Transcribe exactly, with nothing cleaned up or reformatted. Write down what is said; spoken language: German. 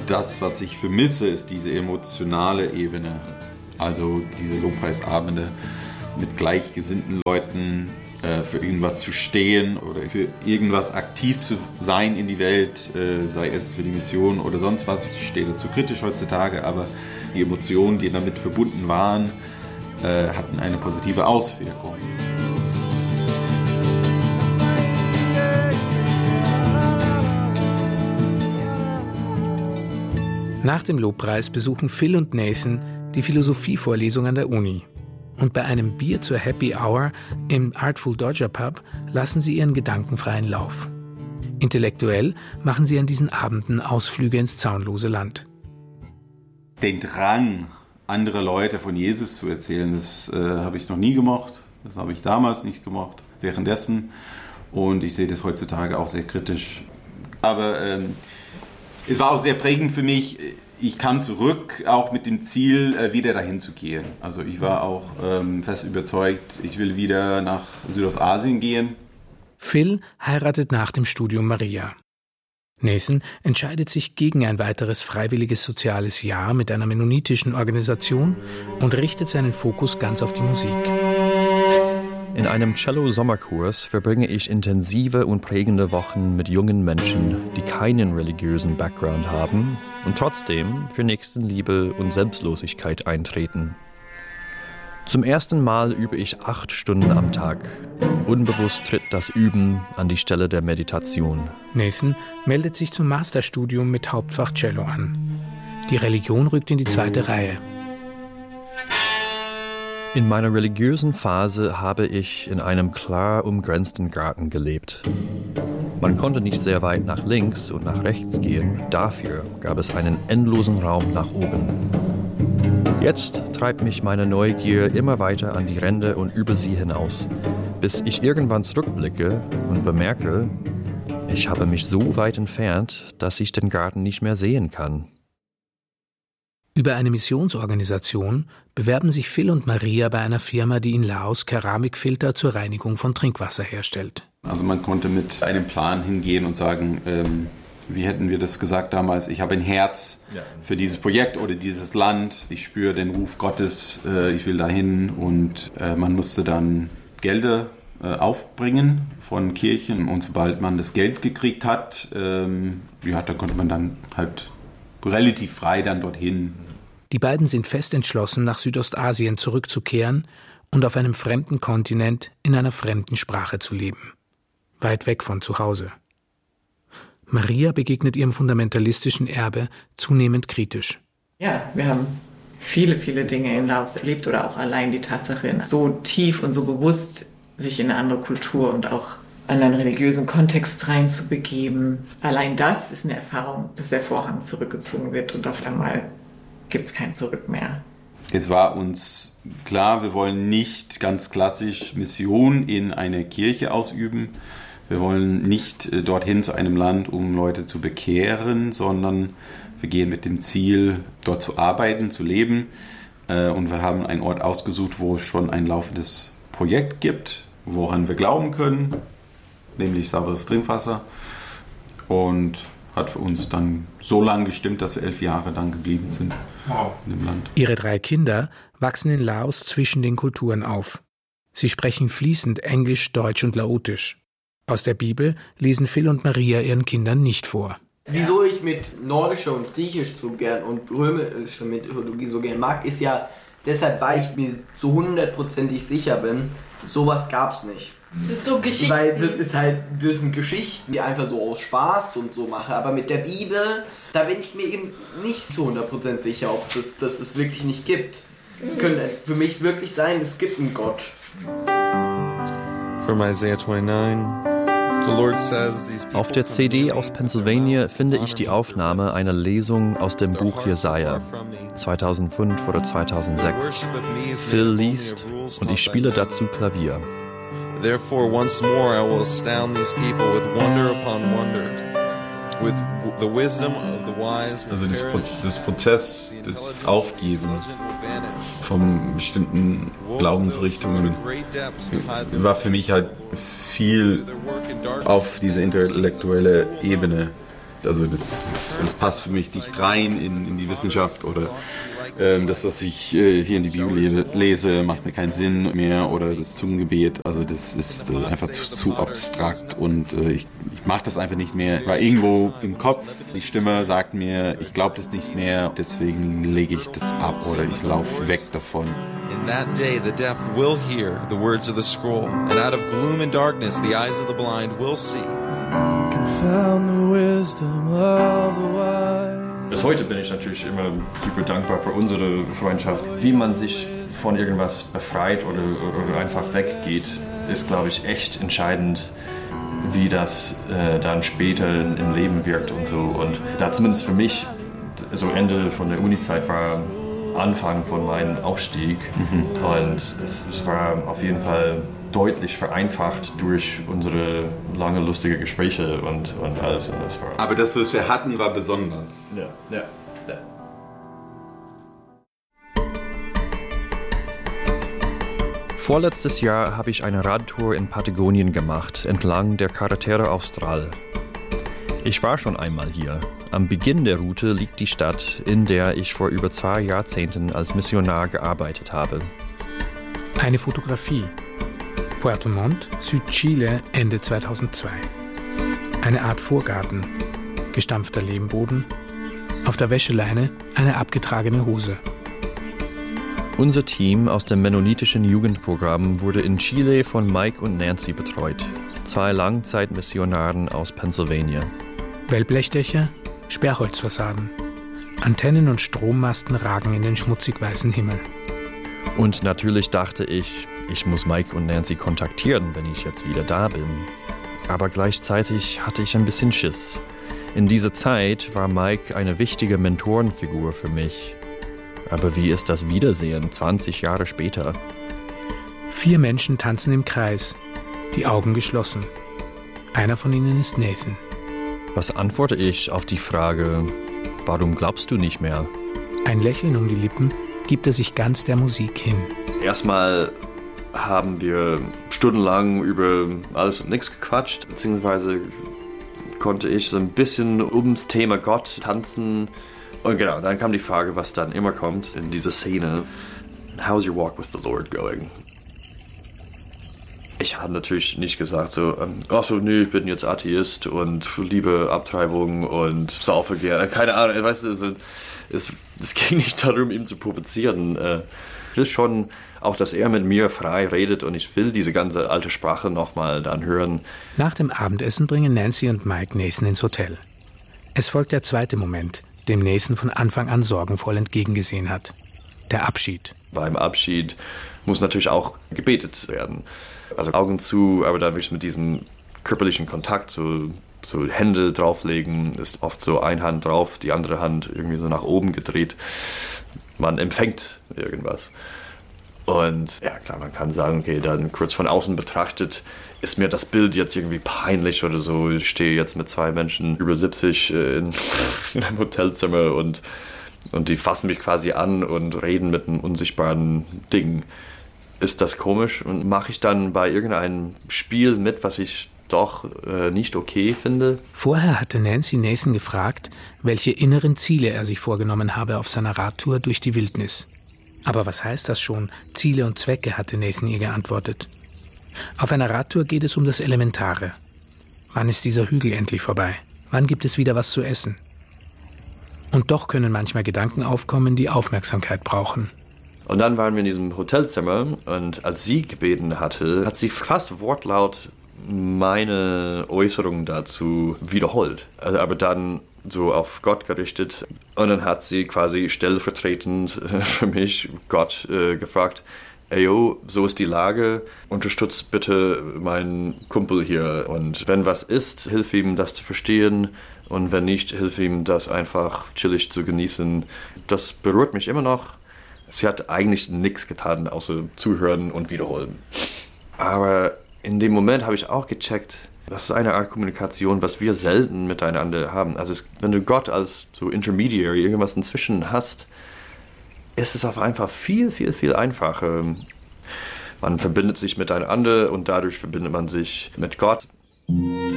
Das, was ich vermisse, ist diese emotionale Ebene. Also diese Lobpreisabende mit gleichgesinnten Leuten, äh, für irgendwas zu stehen oder für irgendwas aktiv zu sein in die Welt, äh, sei es für die Mission oder sonst was. Ich stehe dazu kritisch heutzutage, aber die Emotionen, die damit verbunden waren, äh, hatten eine positive Auswirkung. Nach dem Lobpreis besuchen Phil und Nathan die Philosophievorlesung an der Uni. Und bei einem Bier zur Happy Hour im Artful Dodger Pub lassen sie ihren gedankenfreien Lauf. Intellektuell machen sie an diesen Abenden Ausflüge ins zaunlose Land. Den Drang, andere Leute von Jesus zu erzählen, das äh, habe ich noch nie gemocht. Das habe ich damals nicht gemocht, währenddessen. Und ich sehe das heutzutage auch sehr kritisch. Aber ähm, es war auch sehr prägend für mich. Ich kam zurück, auch mit dem Ziel, wieder dahin zu gehen. Also ich war auch ähm, fest überzeugt, ich will wieder nach Südostasien gehen. Phil heiratet nach dem Studium Maria. Nathan entscheidet sich gegen ein weiteres freiwilliges soziales Jahr mit einer mennonitischen Organisation und richtet seinen Fokus ganz auf die Musik. In einem Cello-Sommerkurs verbringe ich intensive und prägende Wochen mit jungen Menschen, die keinen religiösen Background haben und trotzdem für Nächstenliebe und Selbstlosigkeit eintreten. Zum ersten Mal übe ich acht Stunden am Tag. Unbewusst tritt das Üben an die Stelle der Meditation. Nathan meldet sich zum Masterstudium mit Hauptfach Cello an. Die Religion rückt in die zweite Reihe. In meiner religiösen Phase habe ich in einem klar umgrenzten Garten gelebt. Man konnte nicht sehr weit nach links und nach rechts gehen. Dafür gab es einen endlosen Raum nach oben. Jetzt treibt mich meine Neugier immer weiter an die Ränder und über sie hinaus, bis ich irgendwann zurückblicke und bemerke, ich habe mich so weit entfernt, dass ich den Garten nicht mehr sehen kann. Über eine Missionsorganisation bewerben sich Phil und Maria bei einer Firma, die in Laos Keramikfilter zur Reinigung von Trinkwasser herstellt. Also man konnte mit einem Plan hingehen und sagen, ähm, wie hätten wir das gesagt damals, ich habe ein Herz für dieses Projekt oder dieses Land, ich spüre den Ruf Gottes, äh, ich will dahin, und äh, man musste dann Gelder äh, aufbringen von Kirchen, und sobald man das Geld gekriegt hat, ähm, ja, da konnte man dann halt relativ frei dann dorthin. Die beiden sind fest entschlossen, nach Südostasien zurückzukehren und auf einem fremden Kontinent in einer fremden Sprache zu leben. Weit weg von zu Hause. Maria begegnet ihrem fundamentalistischen Erbe zunehmend kritisch. Ja, wir haben viele, viele Dinge in Laos erlebt oder auch allein die Tatsache, so tief und so bewusst sich in eine andere Kultur und auch in einen religiösen Kontext reinzubegeben. Allein das ist eine Erfahrung, dass der Vorhang zurückgezogen wird und auf einmal gibt es kein Zurück mehr. Es war uns klar, wir wollen nicht ganz klassisch Mission in eine Kirche ausüben. Wir wollen nicht dorthin zu einem Land, um Leute zu bekehren, sondern wir gehen mit dem Ziel, dort zu arbeiten, zu leben. Und wir haben einen Ort ausgesucht, wo es schon ein laufendes Projekt gibt, woran wir glauben können, nämlich sauberes Trinkwasser. Und hat für uns dann so lange gestimmt, dass wir elf Jahre dann geblieben sind in dem Land. Ihre drei Kinder wachsen in Laos zwischen den Kulturen auf. Sie sprechen fließend Englisch, Deutsch und Laotisch. Aus der Bibel lesen Phil und Maria ihren Kindern nicht vor. Wieso ich mit Nordischer und Griechisch so gern und Römischer Mythologie so gern mag, ist ja deshalb, weil ich mir so hundertprozentig sicher bin, sowas gab's nicht. Das ist so Geschichten. Weil das ist halt, das sind Geschichten, die einfach so aus Spaß und so mache. Aber mit der Bibel, da bin ich mir eben nicht so hundert Prozent sicher, ob es das es wirklich nicht gibt. Es könnte für mich wirklich sein, es gibt einen Gott. From Isaiah twenty-nine. Auf der C D aus Pennsylvania finde ich die Aufnahme einer Lesung aus dem Buch Jesaja, zweitausendfünf oder zweitausendsechs. Phil liest und ich spiele dazu Klavier. Therefore once more I will astound these people with wonder upon wonder, with the wisdom of the wise. Also das, Pro- das Prozess des Aufgebens von bestimmten Glaubensrichtungen war für mich halt viel auf diese intellektuelle Ebene Also das, das passt für mich nicht rein in, in die Wissenschaft oder ähm, das, was ich äh, hier in die Bibel lese, lese, macht mir keinen Sinn mehr oder das Zungengebet. Also das ist äh, einfach zu, zu abstrakt und äh, ich, ich mache das einfach nicht mehr. Weil irgendwo im Kopf, die Stimme sagt mir, ich glaube das nicht mehr, deswegen lege ich das ab oder ich laufe weg davon. In that day the deaf will hear the words of the scroll, and out of gloom and darkness the eyes of the blind will see. Confound the wisdom of the wise. Bis heute bin ich natürlich immer super dankbar für unsere Freundschaft. Wie man sich von irgendwas befreit oder, oder einfach weggeht, ist, glaube ich, echt entscheidend, wie das äh, dann später im Leben wirkt und so. Und da zumindest für mich, so Ende von der Uni-Zeit war Anfang von meinem Aufstieg. Mhm. Und es, es war auf jeden Fall deutlich vereinfacht durch unsere lange lustige Gespräche und, und alles. Und das war Aber das, was wir hatten, war besonders. Ja, ja, ja. Vorletztes Jahr habe ich eine Radtour in Patagonien gemacht, entlang der Carretera Austral. Ich war schon einmal hier. Am Beginn der Route liegt die Stadt, in der ich vor über zwei Jahrzehnten als Missionar gearbeitet habe. Eine Fotografie. Puerto Montt, Südchile, Ende zweitausendzwei. Eine Art Vorgarten, gestampfter Lehmboden, auf der Wäscheleine eine abgetragene Hose. Unser Team aus dem mennonitischen Jugendprogramm wurde in Chile von Mike und Nancy betreut, zwei Langzeitmissionaren aus Pennsylvania. Wellblechdächer, Sperrholzfassaden. Antennen und Strommasten ragen in den schmutzig weißen Himmel. Und natürlich dachte ich, ich muss Mike und Nancy kontaktieren, wenn ich jetzt wieder da bin. Aber gleichzeitig hatte ich ein bisschen Schiss. In dieser Zeit war Mike eine wichtige Mentorenfigur für mich. Aber wie ist das Wiedersehen zwanzig Jahre später? Vier Menschen tanzen im Kreis, die Augen geschlossen. Einer von ihnen ist Nathan. Was antworte ich auf die Frage, warum glaubst du nicht mehr? Ein Lächeln um die Lippen gibt er sich ganz der Musik hin. Erstmal haben wir stundenlang über alles und nichts gequatscht, beziehungsweise konnte ich so ein bisschen ums Thema Gott tanzen. Und genau, dann kam die Frage, was dann immer kommt in dieser Szene. How's your walk with the Lord going? Ich habe natürlich nicht gesagt so, ach so, nee, ich bin jetzt Atheist und liebe Abtreibung und saufe gerne. Keine Ahnung, weißt du, also, es, es ging nicht darum, ihm zu provozieren. Ich will schon auch, dass er mit mir frei redet und ich will diese ganze alte Sprache nochmal dann hören. Nach dem Abendessen bringen Nancy und Mike Nathan ins Hotel. Es folgt der zweite Moment, dem Nathan von Anfang an sorgenvoll entgegengesehen hat. Der Abschied. Beim Abschied muss natürlich auch gebetet werden. Also Augen zu, aber dann wirklich mit diesem körperlichen Kontakt, so, so Hände drauflegen, ist oft so eine Hand drauf, die andere Hand irgendwie so nach oben gedreht. Man empfängt irgendwas. Und ja, klar, man kann sagen, okay, dann kurz von außen betrachtet, ist mir das Bild jetzt irgendwie peinlich oder so. Ich stehe jetzt mit zwei Menschen über siebzig in, in einem Hotelzimmer und, und die fassen mich quasi an und reden mit einem unsichtbaren Ding. Ist das komisch? Und mache ich dann bei irgendeinem Spiel mit, was ich doch äh, nicht okay finde? Vorher hatte Nancy Nathan gefragt, welche inneren Ziele er sich vorgenommen habe auf seiner Radtour durch die Wildnis. Aber was heißt das schon? Ziele und Zwecke, hatte Nathan ihr geantwortet. Auf einer Radtour geht es um das Elementare. Wann ist dieser Hügel endlich vorbei? Wann gibt es wieder was zu essen? Und doch können manchmal Gedanken aufkommen, die Aufmerksamkeit brauchen. Und dann waren wir in diesem Hotelzimmer und als sie gebeten hatte, hat sie fast wortlaut meine Äußerungen dazu wiederholt. Also, aber dann so auf Gott gerichtet. Und dann hat sie quasi stellvertretend für mich Gott äh, gefragt, ey yo, so ist die Lage, unterstützt bitte meinen Kumpel hier. Und wenn was ist, hilf ihm das zu verstehen. Und wenn nicht, hilf ihm das einfach chillig zu genießen. Das berührt mich immer noch. Sie hat eigentlich nichts getan, außer zuhören und wiederholen. Aber in dem Moment habe ich auch gecheckt, das ist eine Art Kommunikation, was wir selten miteinander haben. Also es, wenn du Gott als so Intermediary irgendwas inzwischen hast, ist es auf einfach viel, viel, viel einfacher. Man verbindet sich miteinander und dadurch verbindet man sich mit Gott.